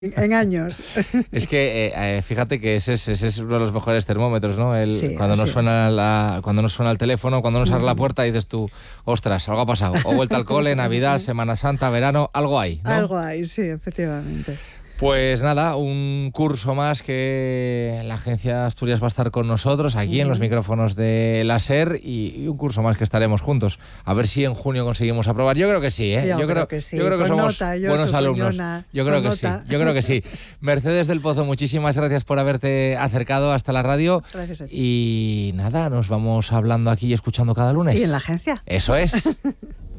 en años. Es que fíjate que ese es uno de los mejores termómetros, ¿no? Sí, cuando nos suena el teléfono, cuando nos abre la puerta, dices tú, ostras, algo ha pasado. O vuelta al cole, Navidad, Semana Santa, verano, algo hay, ¿no? Algo hay, sí, efectivamente. Pues nada, un curso más que la Agencia Asturias va a estar con nosotros aquí en los micrófonos de la SER y un curso más que estaremos juntos. A ver si en junio conseguimos aprobar. Yo creo que sí, ¿eh? Yo creo que sí. Yo creo que Con somos nota, yo buenos soy alumnos. coñona, Yo creo con que sí. nota. Yo creo que sí. Mercedes del Pozo, muchísimas gracias por haberte acercado hasta la radio. Gracias a ti. Y nada, nos vamos hablando aquí y escuchando cada lunes. ¿Y en la agencia? Eso es.